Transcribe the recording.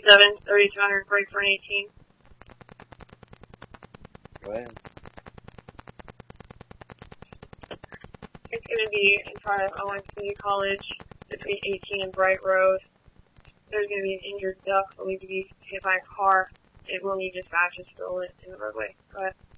27, 3200, break for an 18. Go ahead. It's going to be in front of Owen Community College, between 18 and Bright Road. There's going to be an injured duck believed to be hit by a car. It will need dispatch and spill it in the roadway. Go ahead.